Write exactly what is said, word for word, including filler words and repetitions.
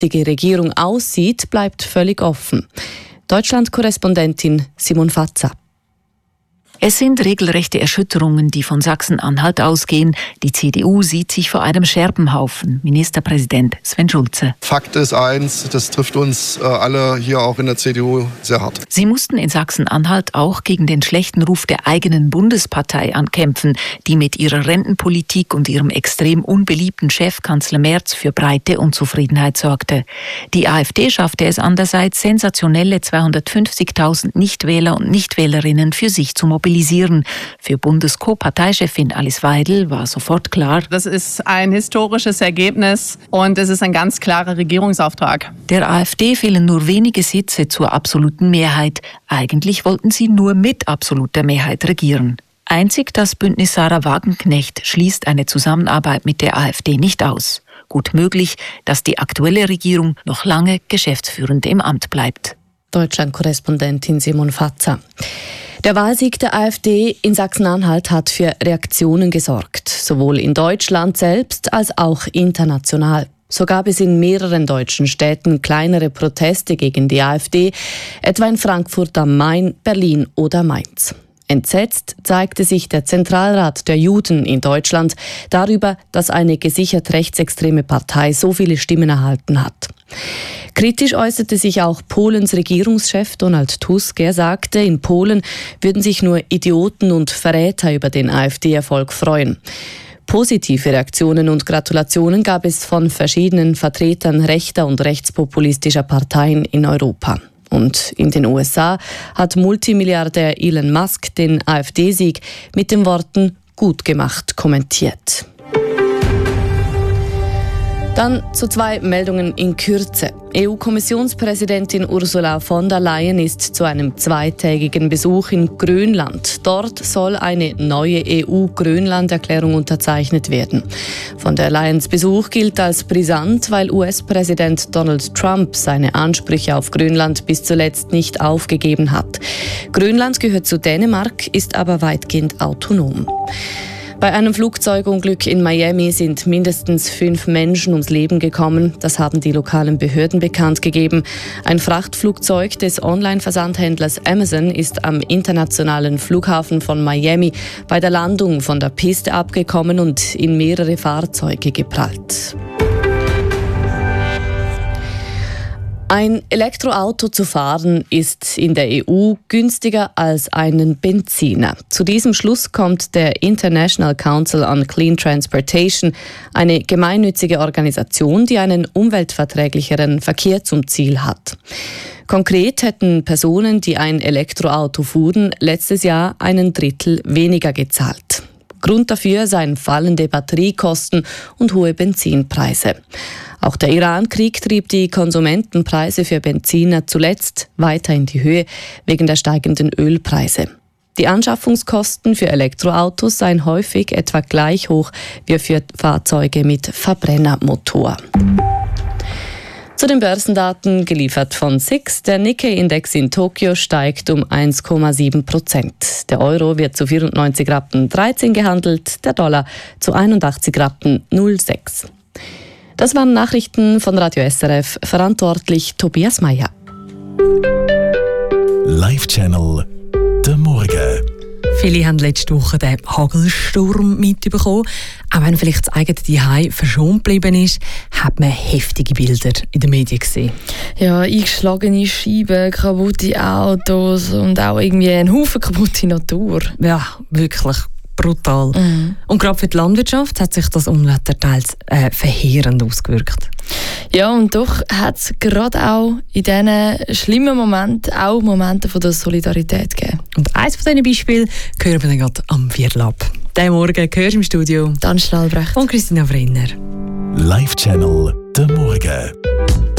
Die Regierung aussieht, bleibt völlig offen. Deutschland-Korrespondentin Simon Fatza. Es sind regelrechte Erschütterungen, die von Sachsen-Anhalt ausgehen. Die C D U sieht sich vor einem Scherbenhaufen. Ministerpräsident Sven Schulze. Fakt ist eins, das trifft uns äh, alle hier auch in der C D U sehr hart. Sie mussten in Sachsen-Anhalt auch gegen den schlechten Ruf der eigenen Bundespartei ankämpfen, die mit ihrer Rentenpolitik und ihrem extrem unbeliebten Chef Kanzler Merz für breite Unzufriedenheit sorgte. Die AfD schaffte es andererseits, sensationelle zweihundertfünfzigtausend Nichtwähler und Nichtwählerinnen für sich zu mobilisieren. Für Bundes-Co-Parteichefin Alice Weidel war sofort klar: Das ist ein historisches Ergebnis und es ist ein ganz klarer Regierungsauftrag. Der AfD fehlen nur wenige Sitze zur absoluten Mehrheit. Eigentlich wollten sie nur mit absoluter Mehrheit regieren. Einzig das Bündnis Sarah Wagenknecht schließt eine Zusammenarbeit mit der AfD nicht aus. Gut möglich, dass die aktuelle Regierung noch lange geschäftsführend im Amt bleibt. Deutschland-Korrespondentin Simon Fatza. Der Wahlsieg der AfD in Sachsen-Anhalt hat für Reaktionen gesorgt, sowohl in Deutschland selbst als auch international. So gab es in mehreren deutschen Städten kleinere Proteste gegen die AfD, etwa in Frankfurt am Main, Berlin oder Mainz. Entsetzt zeigte sich der Zentralrat der Juden in Deutschland darüber, dass eine gesichert rechtsextreme Partei so viele Stimmen erhalten hat. Kritisch äußerte sich auch Polens Regierungschef Donald Tusk. Er sagte, in Polen würden sich nur Idioten und Verräter über den AfD-Erfolg freuen. Positive Reaktionen und Gratulationen gab es von verschiedenen Vertretern rechter und rechtspopulistischer Parteien in Europa. Und in den U S A hat Multimilliardär Elon Musk den AfD-Sieg mit den Worten „gut gemacht“ kommentiert. Dann zu zwei Meldungen in Kürze. E U-Kommissionspräsidentin Ursula von der Leyen ist zu einem zweitägigen Besuch in Grönland. Dort soll eine neue E U-Grönland-Erklärung unterzeichnet werden. Von der Leyens Besuch gilt als brisant, weil U S-Präsident Donald Trump seine Ansprüche auf Grönland bis zuletzt nicht aufgegeben hat. Grönland gehört zu Dänemark, ist aber weitgehend autonom. Bei einem Flugzeugunglück in Miami sind mindestens fünf Menschen ums Leben gekommen. Das haben die lokalen Behörden bekannt gegeben. Ein Frachtflugzeug des Online-Versandhändlers Amazon ist am internationalen Flughafen von Miami bei der Landung von der Piste abgekommen und in mehrere Fahrzeuge geprallt. Ein Elektroauto zu fahren ist in der E U günstiger als einen Benziner. Zu diesem Schluss kommt der International Council on Clean Transportation, eine gemeinnützige Organisation, die einen umweltverträglicheren Verkehr zum Ziel hat. Konkret hätten Personen, die ein Elektroauto fuhren, letztes Jahr einen Drittel weniger gezahlt. Grund dafür seien fallende Batteriekosten und hohe Benzinpreise. Auch der Iran-Krieg trieb die Konsumentenpreise für Benziner zuletzt weiter in die Höhe wegen der steigenden Ölpreise. Die Anschaffungskosten für Elektroautos seien häufig etwa gleich hoch wie für Fahrzeuge mit Verbrennermotor. Zu den Börsendaten geliefert von S I X. Der Nikkei-Index in Tokio steigt um eins Komma sieben Prozent. Der Euro wird zu vierundneunzig Rappen dreizehn gehandelt, der Dollar zu einundachtzig Rappen null Komma sechs. Das waren Nachrichten von Radio S R F, verantwortlich Tobias Meyer. Live-Channel «Der Morgen». Viele haben letzte Woche den Hagelsturm mitbekommen. Auch wenn vielleicht das eigene Zuhause verschont geblieben ist, hat man heftige Bilder in den Medien gesehen. Ja, eingeschlagene Scheiben, kaputte Autos und auch irgendwie ein Haufen kaputte Natur. Ja, wirklich brutal. Mhm. Und gerade für die Landwirtschaft hat sich das Unwetter teils äh, verheerend ausgewirkt. Ja, und doch hat es gerade auch in diesen schlimmen Momenten auch Momente von der Solidarität gegeben. Und eines von diesen Beispielen hören wir dann gerade am Viertel ab. Diesen Morgen hörst du im Studio Dan Schnellbrecht und Christina Brenner. Live-Channel «Der Morgen».